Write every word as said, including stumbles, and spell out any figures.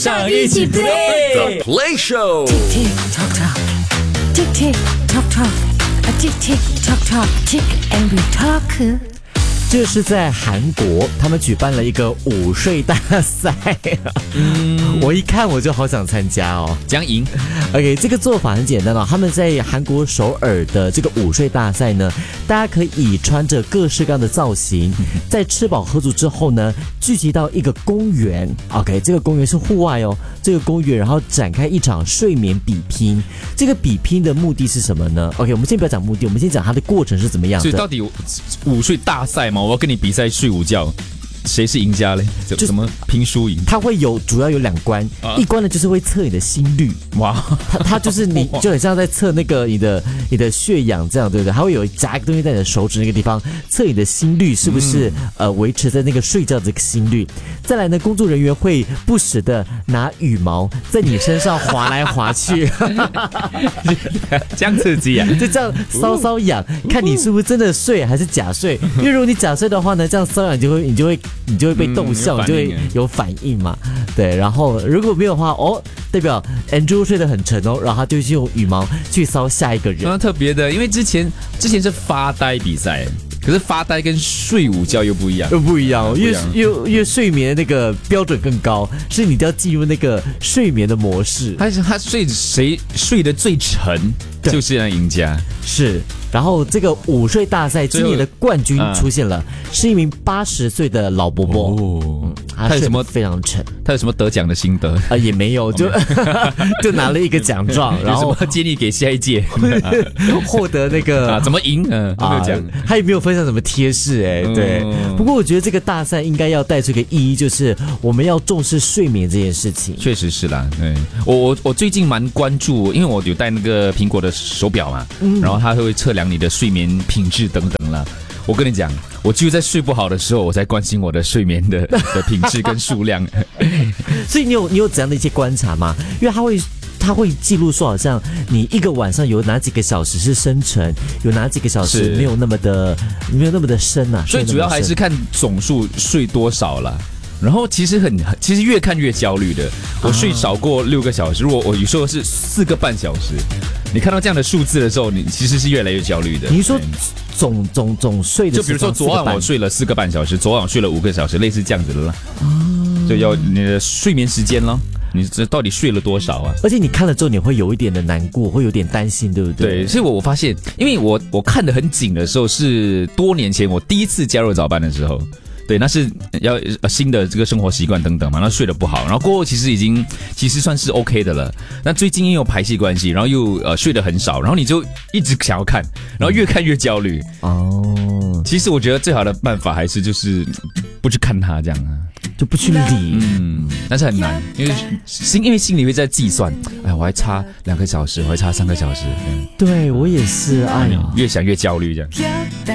上一起 play The Play Show. Tick tick tock tock, tick tick tock tock, a tick tick tock tock, tick and we talk. 这是在韩国，他们举办了一个午睡大赛、嗯、我一看我就好想参加哦。 将赢 OK， 这个做法很简单哦。他们在韩国首尔的这个午睡大赛呢，大家可以穿着各式各样的造型，在吃饱喝足之后呢，聚集到一个公园。OK， 这个公园是户外哦，这个公园然后展开一场睡眠比拼。这个比拼的目的是什么呢 ？OK， 我们先不要讲目的，我们先讲它的过程是怎么样的。 所以到底午睡大赛吗？我要跟你比赛睡午觉，谁是赢家嘞？就怎么拼输赢？ 它会有主要有两关，啊、一关呢就是会测你的心率。哇，它它就是你就很像在测那个你的你的血氧这样，对不对？它会有夹一个东西在你的手指那个地方测你的心率是不是、嗯、呃维持在那个睡觉的这个心率。再来呢，工作人员会不时的拿羽毛在你身上滑来滑去， 这样刺激啊！ 就这样搔搔痒，看你是不是真的睡还是假睡。因为如果你假睡的话呢，这样搔痒就会你就会你就会被逗笑，嗯、你就会有反应嘛。对，然后如果没有的话，哦，代表 Andrew 睡得很沉哦，然后他就用羽毛去搔下一个人。 蛮特别的，因为之前之前是发呆比赛。可是发呆跟睡午觉又不一样， 又不一样哦，因为因为因为睡眠的那个标准更高，是你都要进入那个睡眠的模式。 他是他睡谁睡得最沉，就是那赢家。 是，然后这个午睡大赛今年的冠军出现了，是一名八十岁的老伯伯。哦，嗯、他有什么非常沉？ 他有什么得奖的心得啊？也没有，就就拿了一个奖状，然后建议给下一届获得那个啊怎么赢？嗯，没有讲， 他也没有分享什么贴士哎、欸，对。嗯、不过我觉得这个大赛应该要带出一个意义，就是我们要重视睡眠这件事情。 确实是啦，对我我我最近蛮关注，因为我有戴那个苹果的手表嘛，嗯、然后它会测量你的睡眠品质等等啦。我跟你讲，我只有在睡不好的时候，我才关心我的睡眠的的品质跟数量。 所以你有你有怎样的一些观察吗？因为它会。他会记录说，好像你一个晚上有哪几个小时是深沉，有哪几个小时没有那么的没有那么的深啊。 所以主要还是看总数睡多少啦。然后其实很，其实越看越焦虑的。我睡少过六个小时，如果我有时候是四个半小时，你看到这样的数字的时候，你其实是越来越焦虑的。 你说总总总睡的， 就比如说昨晚我睡了四个半小时，昨晚我睡了五个小时，类似这样子的啦。哦，就要你的睡眠时间咯。你这到底睡了多少啊？ 而且你看了之后，你会有一点的难过，会有点担心，对不对？ 对，所以我我发现，因为我我看得很紧的时候，是多年前我第一次加入早班的时候。对，那是要新的这个生活习惯等等嘛，那睡得不好，然后过后其实已经其实算是 OK 的了。那最近因为有排泄关系，然后又呃睡得很少，然后你就一直想要看，然后越看越焦虑。哦，其实我觉得最好的办法还是就是不去看它这样啊。 就不去理， 嗯，但是很难，因为心因为心里会在计算，哎，我还差两个小时，我还差三个小时， 对我也是，哎呀， 越想越焦虑这样。